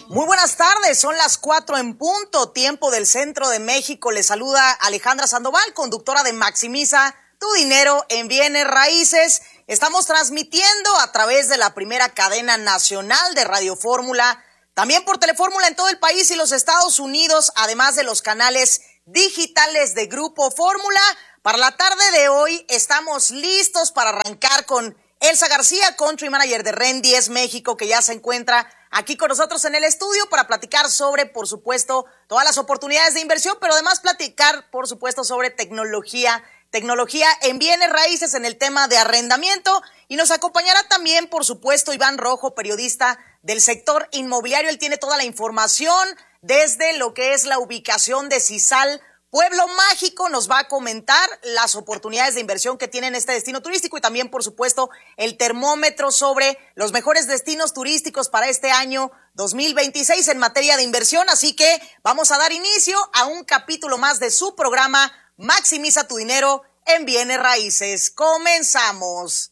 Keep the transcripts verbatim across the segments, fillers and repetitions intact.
Muy buenas tardes, son las cuatro en punto, tiempo del centro de México. Les saluda Alejandra Sandoval, conductora de Maximiza tu dinero en bienes raíces. Estamos transmitiendo a través de la primera cadena nacional de Radio Fórmula, también por Telefórmula en todo el país y los Estados Unidos, además de los canales digitales de Grupo Fórmula. Para la tarde de hoy estamos listos para arrancar con Elsa García, Country Manager de REN diez México, que ya se encuentra aquí con nosotros en el estudio para platicar sobre, por supuesto, todas las oportunidades de inversión, pero además platicar, por supuesto, sobre tecnología, tecnología en bienes raíces en el tema de arrendamiento. Y nos acompañará también, por supuesto, Iván Rojo, periodista del sector inmobiliario. Él tiene toda la información desde lo que es la ubicación de Cisal, Pueblo Mágico. Nos va a comentar las oportunidades de inversión que tiene este destino turístico y también, por supuesto, el termómetro sobre los mejores destinos turísticos para este año dos mil veintiséis en materia de inversión. Así que vamos a dar inicio a un capítulo más de su programa Maximiza tu dinero en bienes raíces. Comenzamos.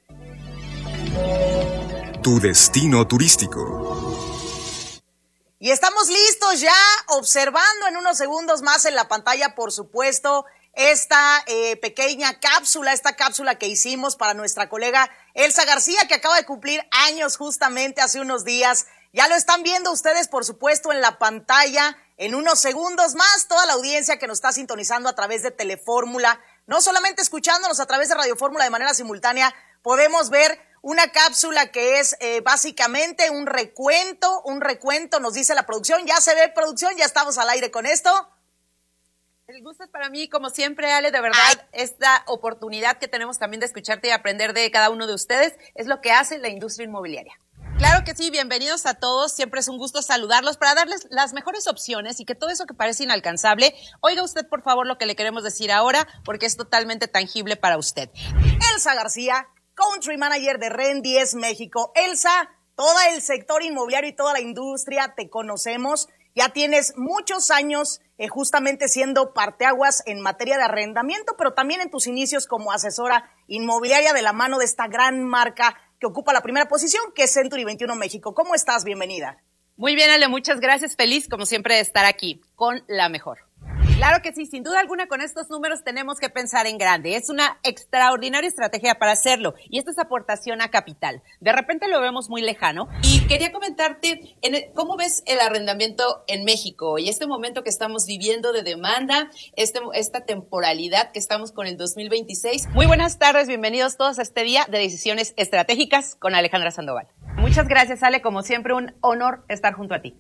Tu destino turístico. Y estamos listos ya, observando en unos segundos más en la pantalla, por supuesto, esta eh, pequeña cápsula, esta cápsula que hicimos para nuestra colega Elsa García, que acaba de cumplir años justamente hace unos días. Ya lo están viendo ustedes, por supuesto, en la pantalla. En unos segundos más, toda la audiencia que nos está sintonizando a través de Telefórmula, no solamente escuchándonos a través de Radio Fórmula de manera simultánea, podemos ver una cápsula que es eh, básicamente un recuento, un recuento, nos dice la producción. Ya se ve, producción, ya estamos al aire con esto. El gusto es para mí, como siempre, Ale, de verdad, Ay. esta oportunidad que tenemos también de escucharte y aprender de cada uno de ustedes es lo que hace la industria inmobiliaria. Claro que sí, bienvenidos a todos, siempre es un gusto saludarlos para darles las mejores opciones y que todo eso que parece inalcanzable, oiga usted por favor lo que le queremos decir ahora, porque es totalmente tangible para usted. Elsa García, Country Manager de REN diez México. Elsa, todo el sector inmobiliario y toda la industria te conocemos, ya tienes muchos años eh, justamente siendo parteaguas en materia de arrendamiento, pero también en tus inicios como asesora inmobiliaria de la mano de esta gran marca que ocupa la primera posición, que es Century veintiuno México. ¿Cómo estás? Bienvenida. Muy bien, Ale, muchas gracias. Feliz, como siempre, de estar aquí con la mejor. Claro que sí, sin duda alguna con estos números tenemos que pensar en grande. Es una extraordinaria estrategia para hacerlo y esto es aportación a capital. De repente lo vemos muy lejano y quería comentarte en el, cómo ves el arrendamiento en México y este momento que estamos viviendo de demanda, este, esta temporalidad que estamos con el dos mil veintiséis. Muy buenas tardes, bienvenidos todos a este día de decisiones estratégicas con Alejandra Sandoval. Muchas gracias, Ale, como siempre un honor estar junto a ti.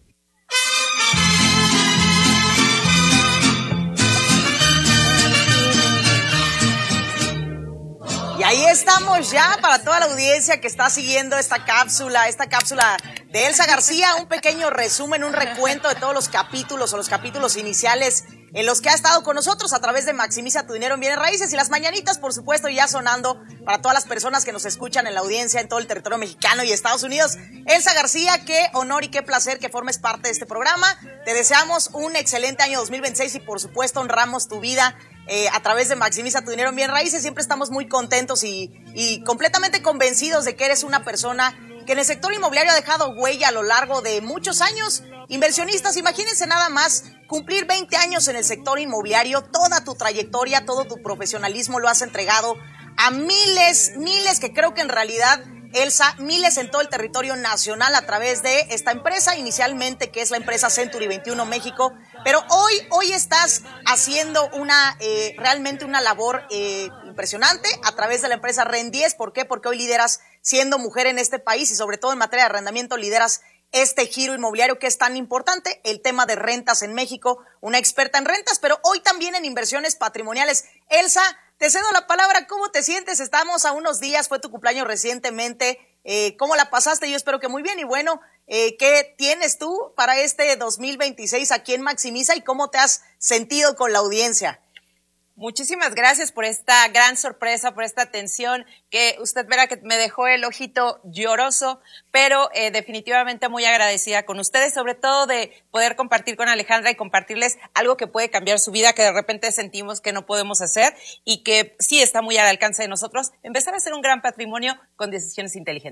Y ahí estamos ya para toda la audiencia que está siguiendo esta cápsula, esta cápsula de Elsa García, un pequeño resumen, un recuento de todos los capítulos o los capítulos iniciales en los que ha estado con nosotros a través de Maximiza tu dinero en bienes raíces y las mañanitas, por supuesto, ya sonando para todas las personas que nos escuchan en la audiencia en todo el territorio mexicano y Estados Unidos. Elsa García, qué honor y qué placer que formes parte de este programa. Te deseamos un excelente año dos mil veintiséis y, por supuesto, honramos tu vida Eh, a través de Maximiza tu dinero en bienes raíces. Siempre estamos muy contentos y, y completamente convencidos de que eres una persona que en el sector inmobiliario ha dejado huella a lo largo de muchos años. Inversionistas, imagínense nada más cumplir veinte años en el sector inmobiliario, toda tu trayectoria, todo tu profesionalismo lo has entregado a miles, miles que creo que en realidad, Elsa, miles en todo el territorio nacional a través de esta empresa, inicialmente que es la empresa Century veintiuno México, pero hoy, hoy estás haciendo una, eh, realmente una labor eh, impresionante a través de la empresa REN diez. ¿Por qué? Porque hoy lideras, siendo mujer en este país y sobre todo en materia de arrendamiento, lideras este giro inmobiliario que es tan importante, el tema de rentas en México, una experta en rentas, pero hoy también en inversiones patrimoniales. Elsa, te cedo la palabra. ¿Cómo te sientes? Estamos a unos días, fue tu cumpleaños recientemente. Eh, ¿Cómo la pasaste? Yo espero que muy bien. Y bueno, eh, ¿qué tienes tú para este dos mil veintiséis aquí en Maximiza y cómo te has sentido con la audiencia? Muchísimas gracias por esta gran sorpresa, por esta atención, que usted verá que me dejó el ojito lloroso, pero eh, definitivamente muy agradecida con ustedes, sobre todo de poder compartir con Alejandra y compartirles algo que puede cambiar su vida, que de repente sentimos que no podemos hacer y que sí está muy al alcance de nosotros, empezar a hacer un gran patrimonio con decisiones inteligentes.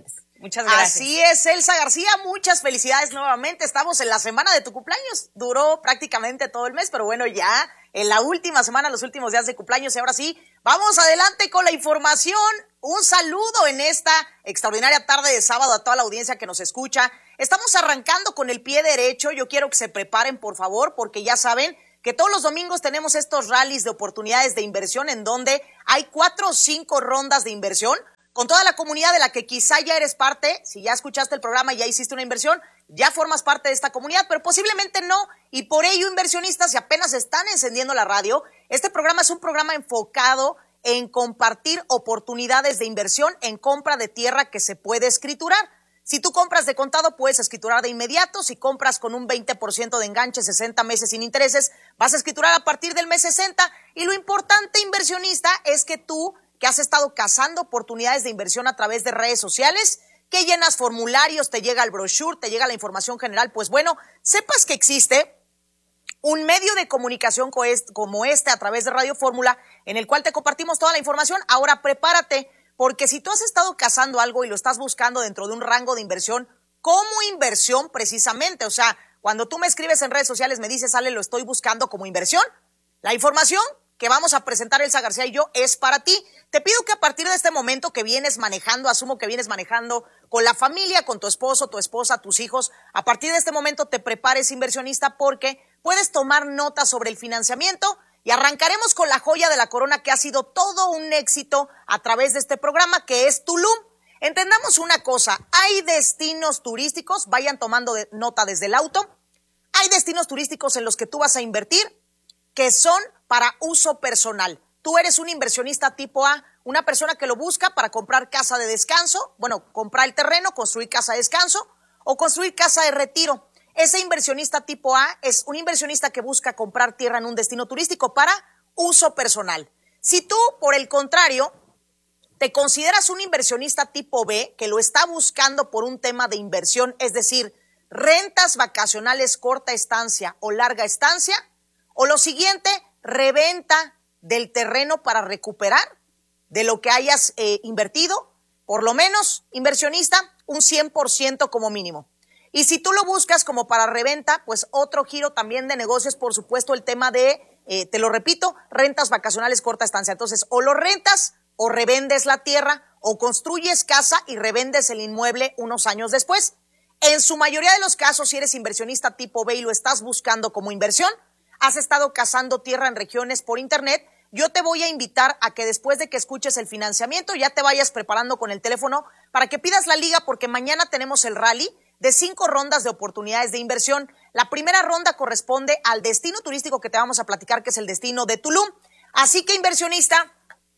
Muchas gracias. Así es, Elsa García, muchas felicidades nuevamente. Estamos en la semana de tu cumpleaños. Duró prácticamente todo el mes, pero bueno, ya en la última semana, los últimos días de cumpleaños. Y ahora sí, vamos adelante con la información. Un saludo en esta extraordinaria tarde de sábado a toda la audiencia que nos escucha. Estamos arrancando con el pie derecho. Yo quiero que se preparen, por favor, porque ya saben que todos los domingos tenemos estos rallies de oportunidades de inversión en donde hay cuatro o cinco rondas de inversión con toda la comunidad de la que quizá ya eres parte. Si ya escuchaste el programa y ya hiciste una inversión, ya formas parte de esta comunidad, pero posiblemente no. Y por ello, inversionistas, si apenas están encendiendo la radio, este programa es un programa enfocado en compartir oportunidades de inversión en compra de tierra que se puede escriturar. Si tú compras de contado, puedes escriturar de inmediato. Si compras con un veinte por ciento de enganche, sesenta meses sin intereses, vas a escriturar a partir del mes sesenta. Y lo importante, inversionista, es que tú, que has estado cazando oportunidades de inversión a través de redes sociales, que llenas formularios, te llega el brochure, te llega la información general, pues bueno, sepas que existe un medio de comunicación como este a través de Radio Fórmula, en el cual te compartimos toda la información. Ahora prepárate, porque si tú has estado cazando algo y lo estás buscando dentro de un rango de inversión, como inversión precisamente, o sea, cuando tú me escribes en redes sociales, me dices, Ale, lo estoy buscando como inversión, la información que vamos a presentar Elsa García y yo es para ti. Te pido que a partir de este momento que vienes manejando, asumo que vienes manejando con la familia, con tu esposo, tu esposa, tus hijos, a partir de este momento te prepares, inversionista, porque puedes tomar nota sobre el financiamiento y arrancaremos con la joya de la corona que ha sido todo un éxito a través de este programa, que es Tulum. Entendamos una cosa, hay destinos turísticos, vayan tomando de nota desde el auto, hay destinos turísticos en los que tú vas a invertir que son para uso personal. Tú eres un inversionista tipo A, una persona que lo busca para comprar casa de descanso, bueno, comprar el terreno, construir casa de descanso o construir casa de retiro. Ese inversionista tipo A es un inversionista que busca comprar tierra en un destino turístico para uso personal. Si tú, por el contrario, te consideras un inversionista tipo B, que lo está buscando por un tema de inversión, es decir, rentas vacacionales corta estancia o larga estancia, o lo siguiente, reventa del terreno para recuperar de lo que hayas eh, invertido, por lo menos, inversionista, un cien por ciento como mínimo. Y si tú lo buscas como para reventa, pues otro giro también de negocios, por supuesto, el tema de, eh, te lo repito, rentas vacacionales corta estancia. Entonces, o lo rentas o revendes la tierra o construyes casa y revendes el inmueble unos años después. En su mayoría de los casos, si eres inversionista tipo B y lo estás buscando como inversión, has estado cazando tierra en regiones por internet, yo te voy a invitar a que después de que escuches el financiamiento ya te vayas preparando con el teléfono para que pidas la liga, porque mañana tenemos el rally de cinco rondas de oportunidades de inversión. La primera ronda corresponde al destino turístico que te vamos a platicar, que es el destino de Tulum. Así que, inversionista,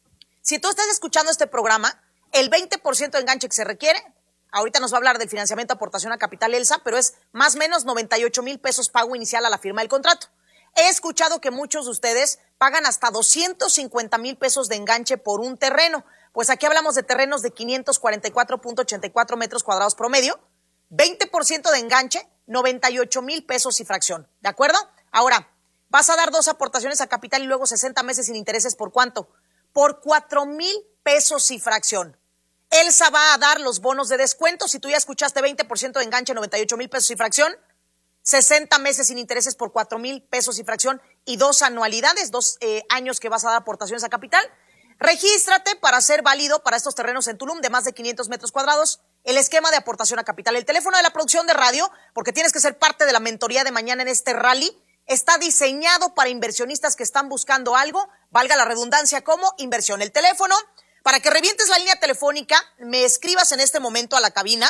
si tú estás escuchando este programa, el veinte por ciento de enganche que se requiere, ahorita nos va a hablar del financiamiento aportación a capital Elsa, pero es más o menos noventa y ocho mil pesos pago inicial a la firma del contrato. He escuchado que muchos de ustedes pagan hasta doscientos cincuenta mil pesos de enganche por un terreno. Pues aquí hablamos de terrenos de quinientos cuarenta y cuatro punto ochenta y cuatro metros cuadrados promedio, veinte por ciento de enganche, noventa y ocho mil pesos y fracción. ¿De acuerdo? Ahora, vas a dar dos aportaciones a capital y luego sesenta meses sin intereses. ¿Por cuánto? Por cuatro mil pesos y fracción. Elsa va a dar los bonos de descuento. Si tú ya escuchaste veinte por ciento de enganche, noventa y ocho mil pesos y fracción, sesenta meses sin intereses por cuatro mil pesos y fracción y dos anualidades, dos eh, años que vas a dar aportaciones a capital. Regístrate para ser válido para estos terrenos en Tulum de más de quinientos metros cuadrados. El esquema de aportación a capital, el teléfono de la producción de radio, porque tienes que ser parte de la mentoría de mañana en este rally, está diseñado para inversionistas que están buscando algo, valga la redundancia, como inversión. El teléfono, para que revientes la línea telefónica, me escribas en este momento a la cabina,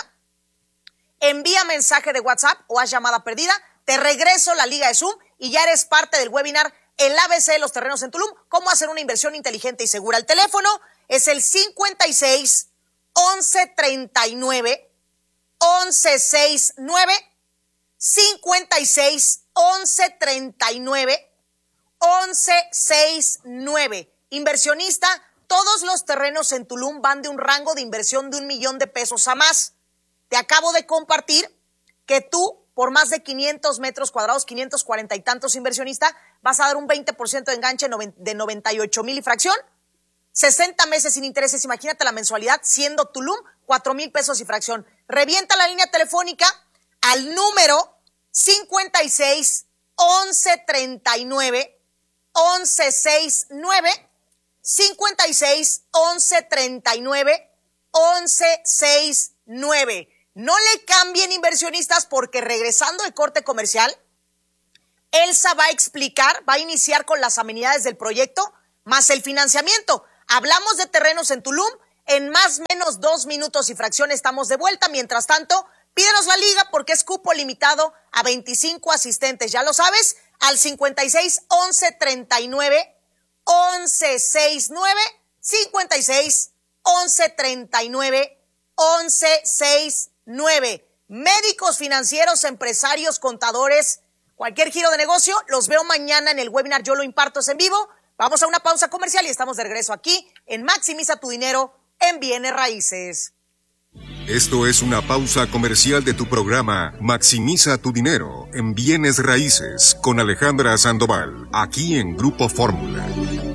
envía mensaje de WhatsApp o haz llamada perdida, te regreso la liga de Zoom y ya eres parte del webinar El A B C de los terrenos en Tulum, cómo hacer una inversión inteligente y segura. El teléfono es el cincuenta y seis, once treinta y nueve, once sesenta y nueve, cincuenta y seis, once treinta y nueve, once sesenta y nueve. Inversionista, todos los terrenos en Tulum van de un rango de inversión de un millón de pesos a más. Te acabo de compartir que tú, por más de quinientos metros cuadrados, quinientos cuarenta y tantos, inversionista, vas a dar un veinte por ciento de enganche de noventa y ocho mil y fracción, sesenta meses sin intereses. Imagínate la mensualidad siendo Tulum cuatro mil pesos y fracción. Revienta la línea telefónica al número cincuenta y seis, once, treinta y nueve, once, sesenta y nueve, cincuenta y seis, once, treinta y nueve, once, sesenta y nueve. No le cambien, inversionistas, porque regresando del corte comercial, Elsa va a explicar, va a iniciar con las amenidades del proyecto, más el financiamiento. Hablamos de terrenos en Tulum, en más o menos dos minutos y fracción estamos de vuelta. Mientras tanto, pídenos la liga porque es cupo limitado a veinticinco asistentes. Ya lo sabes, al cincuenta y seis, once, treinta y nueve, once, sesenta y nueve, cincuenta y seis, once, treinta y nueve, once, sesenta y nueve. Médicos, financieros, empresarios, contadores, cualquier giro de negocio, los veo mañana en el webinar Yo lo imparto, es en vivo. Vamos a una pausa comercial y estamos de regreso aquí en Maximiza tu dinero en bienes raíces. Esto es una pausa comercial de tu programa Maximiza tu dinero en bienes raíces con Alejandra Sandoval, aquí en Grupo Fórmula.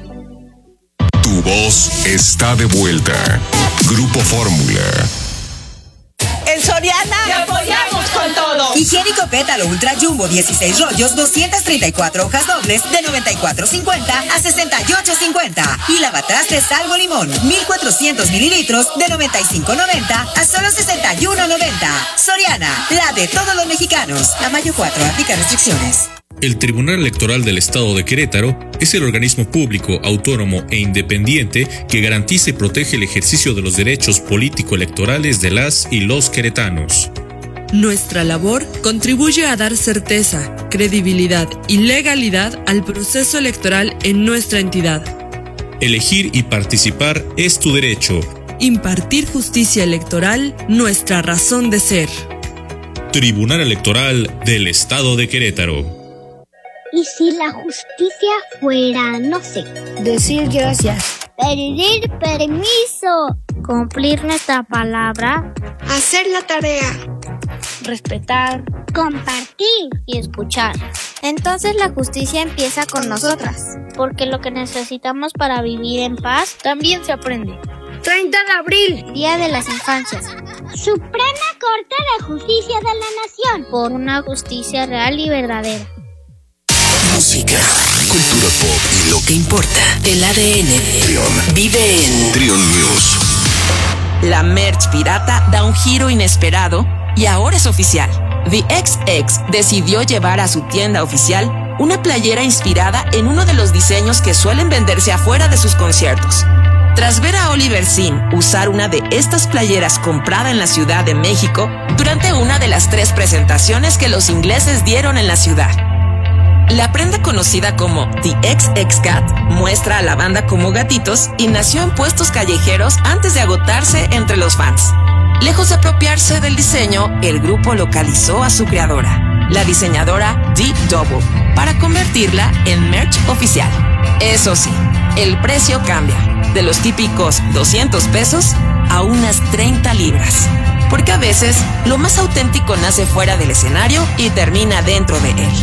Tu voz está de vuelta. Grupo Fórmula. En Soriana ¡te apoyamos con todo! Higiénico Pétalo Ultra Jumbo dieciséis rollos, doscientas treinta y cuatro hojas dobles de noventa y cuatro cincuenta a sesenta y ocho cincuenta. Y lavatrastes Salvo Limón, mil cuatrocientos mililitros de noventa y cinco noventa a solo sesenta y uno noventa. Soriana, la de todos los mexicanos. A mayo cuatro, aplica restricciones. El Tribunal Electoral del Estado de Querétaro es el organismo público, autónomo e independiente que garantiza y protege el ejercicio de los derechos político-electorales de las y los queretanos. Nuestra labor contribuye a dar certeza, credibilidad y legalidad al proceso electoral en nuestra entidad. Elegir y participar es tu derecho. Impartir justicia electoral, nuestra razón de ser. Tribunal Electoral del Estado de Querétaro. ¿Y si la justicia fuera, no sé, decir gracias, pedir permiso, cumplir nuestra palabra, hacer la tarea, respetar, compartir y escuchar? Entonces la justicia empieza con nosotras, porque lo que necesitamos para vivir en paz también se aprende. treinta de abril, Día de las Infancias. Suprema Corte de Justicia de la Nación, por una justicia real y verdadera. Música, cultura pop y lo que importa. El A D N Trion vive en Trion News. La merch pirata da un giro inesperado y ahora es oficial. The X X decidió llevar a su tienda oficial una playera inspirada en uno de los diseños que suelen venderse afuera de sus conciertos. Tras ver a Oliver Sim usar una de estas playeras comprada en la Ciudad de México durante una de las tres presentaciones que los ingleses dieron en la ciudad. La prenda conocida como The X X Cat muestra a la banda como gatitos y nació en puestos callejeros antes de agotarse entre los fans. Lejos de apropiarse del diseño, el grupo localizó a su creadora, la diseñadora D Double, para convertirla en merch oficial. Eso sí, el precio cambia, de los típicos doscientos pesos a unas treinta libras. Porque a veces, lo más auténtico nace fuera del escenario y termina dentro de él.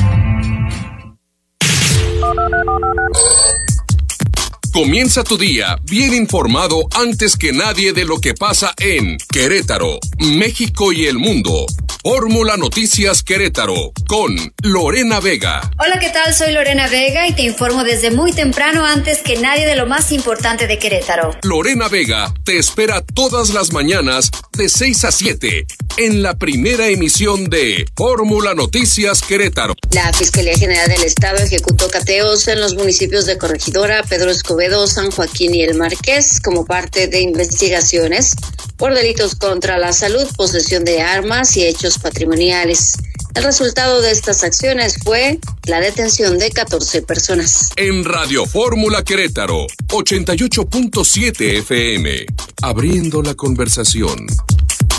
Comienza tu día bien informado antes que nadie de lo que pasa en Querétaro, México y el mundo. Fórmula Noticias Querétaro con Lorena Vega. Hola, ¿qué tal? Soy Lorena Vega y te informo desde muy temprano antes que nadie de lo más importante de Querétaro. Lorena Vega te espera todas las mañanas de seis a siete en la primera emisión de Fórmula Noticias Querétaro. La Fiscalía General del Estado ejecutó cateos en los municipios de Corregidora, Pedro Escobedo, San Joaquín y El Marqués como parte de investigaciones por delitos contra la salud, posesión de armas y hechos patrimoniales. El resultado de estas acciones fue la detención de catorce personas. En Radio Fórmula Querétaro, ochenta y ocho punto siete F M, abriendo la conversación.